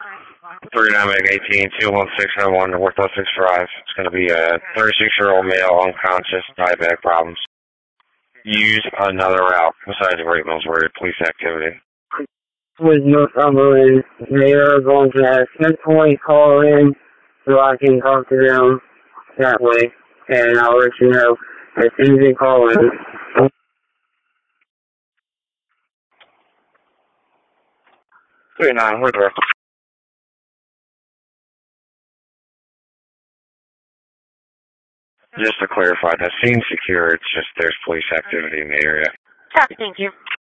39-18, 21601, Northwest 65. It's going to be a 36-year-old male, unconscious, diabetic problems. Use another route besides Great Mills Road, police activity. With Northumberland, they are going to have 10-point call in so I can talk to them that way, and I'll let you know as soon as they call in. 39, where's the rest? Just to clarify, that seems secure, it's just there's police activity in the area. Copy, thank you.